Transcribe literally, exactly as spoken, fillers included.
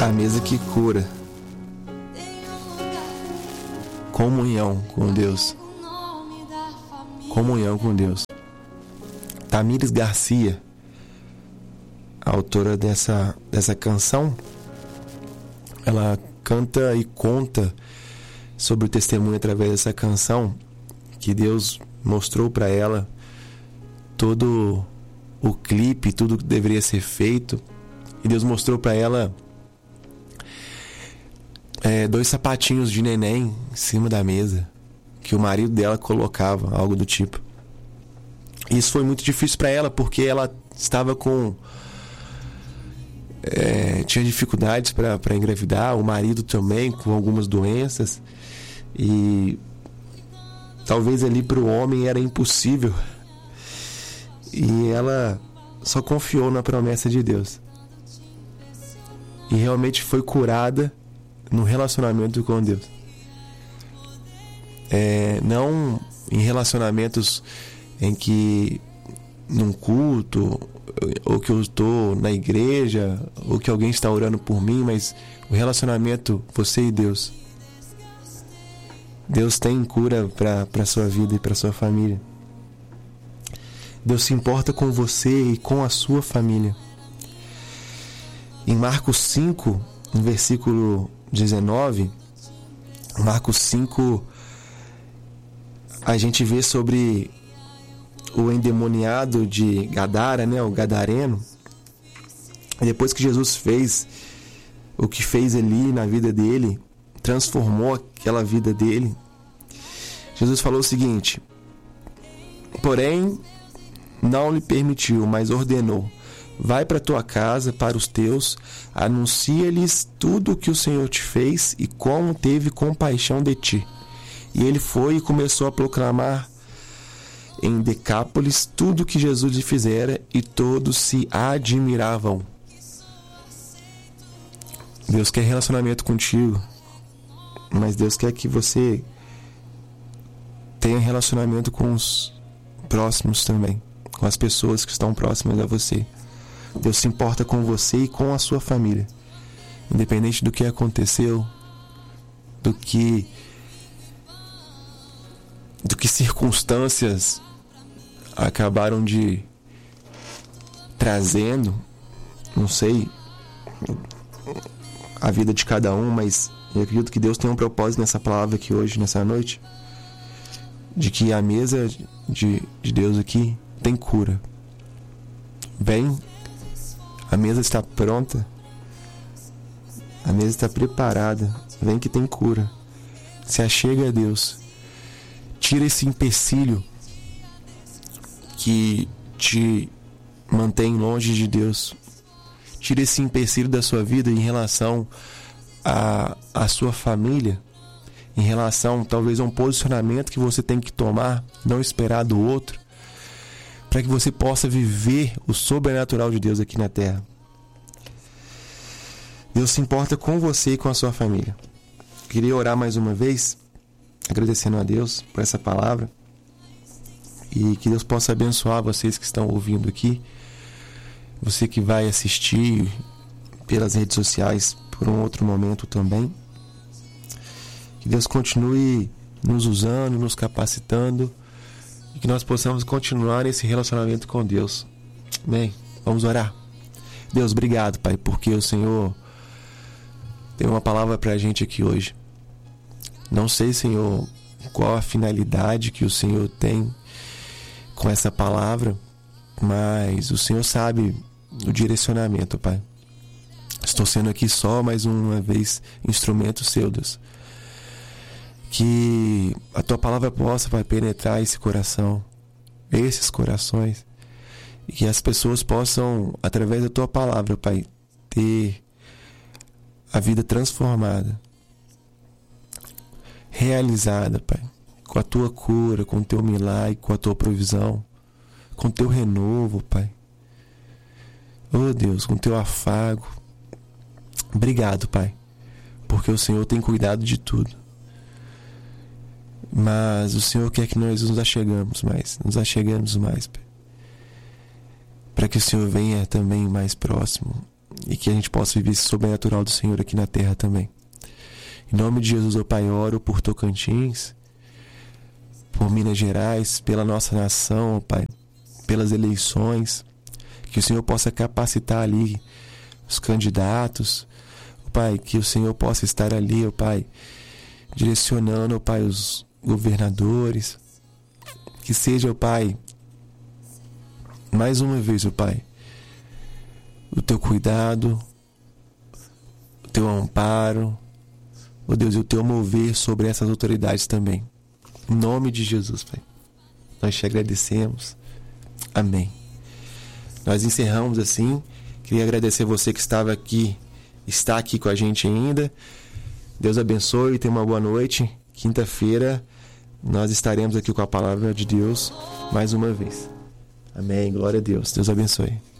A mesa que cura. Comunhão com Deus. Comunhão com Deus. Tamires Garcia, a autora dessa, dessa canção, ela canta e conta sobre o testemunho através dessa canção, que Deus mostrou para ela todo o clipe, tudo que deveria ser feito, e Deus mostrou para ela é, dois sapatinhos de neném em cima da mesa que o marido dela colocava, algo do tipo. Isso foi muito difícil para ela, porque ela estava com é, tinha dificuldades para engravidar, o marido também com algumas doenças, e talvez ali para o homem era impossível, e ela só confiou na promessa de Deus e realmente foi curada no relacionamento com Deus. É, não em relacionamentos em que num culto, ou que eu estou na igreja, ou que alguém está orando por mim, mas o relacionamento, você e Deus. Deus tem cura para a sua vida e para a sua família. Deus se importa com você e com a sua família. Em Marcos cinco, no versículo dezenove, Marcos cinco, a gente vê sobre o endemoniado de Gadara, né, o gadareno. Depois que Jesus fez o que fez ali na vida dele, transformou aquela vida dele, Jesus falou o seguinte: porém não lhe permitiu, mas ordenou: vai para tua casa, para os teus, anuncia-lhes tudo o que o Senhor te fez e como teve compaixão de ti. E ele foi e começou a proclamar em Decápolis tudo o que Jesus lhe fizera, e todos se admiravam. Deus quer relacionamento contigo, mas Deus quer que você tenha relacionamento com os próximos também, com as pessoas que estão próximas a você. Deus se importa com você e com a sua família, independente do que aconteceu, do que do que circunstâncias acabaram de trazendo, não sei, a vida de cada um, mas eu acredito que Deus tem um propósito nessa palavra aqui hoje, nessa noite, de que a mesa de, de Deus aqui tem cura. Vem, a mesa está pronta, a mesa está preparada, vem que tem cura. Se achega a Deus. Tira esse empecilho que te mantém longe de Deus. Tira esse empecilho da sua vida em relação à, à sua família, em relação talvez a um posicionamento que você tem que tomar, não esperar do outro, para que você possa viver o sobrenatural de Deus aqui na terra. Deus se importa com você e com a sua família. Queria orar mais uma vez, agradecendo a Deus por essa palavra, e que Deus possa abençoar vocês que estão ouvindo aqui, você que vai assistir pelas redes sociais por um outro momento também. Que Deus continue nos usando, nos capacitando, e que nós possamos continuar esse relacionamento com Deus. Amém? Vamos orar. Deus, obrigado, Pai, porque o Senhor tem uma palavra pra gente aqui hoje. Não sei, Senhor, qual a finalidade que o Senhor tem com essa palavra, mas o Senhor sabe o direcionamento, Pai. Estou sendo aqui só, mais uma vez, instrumento seu, Deus. Que a Tua palavra possa, Pai, penetrar esse coração, esses corações, e que as pessoas possam, através da Tua palavra, Pai, ter a vida transformada, realizada, Pai, com a Tua cura, com o Teu milagre, com a Tua provisão, com o Teu renovo, Pai. Oh Deus, com o Teu afago. Obrigado, Pai, porque o Senhor tem cuidado de tudo. Mas o Senhor quer que nós nos achegamos mais, nos achegamos mais, Pai, para que o Senhor venha também mais próximo e que a gente possa viver esse sobrenatural do Senhor aqui na terra também. Em nome de Jesus, ó Pai, oro por Tocantins, por Minas Gerais, pela nossa nação, ó Pai, pelas eleições, que o Senhor possa capacitar ali os candidatos, ó Pai, que o Senhor possa estar ali, ó Pai, direcionando, ó Pai, os governadores, que seja, ó Pai, mais uma vez, ó Pai, o Teu cuidado, o Teu amparo, ó Deus, e o Teu mover sobre essas autoridades também. Em nome de Jesus, Pai, nós te agradecemos. Amém. Nós encerramos assim. Queria agradecer você que estava aqui, está aqui com a gente ainda. Deus abençoe, tenha uma boa noite. Quinta-feira nós estaremos aqui com a palavra de Deus mais uma vez. Amém. Glória a Deus. Deus abençoe.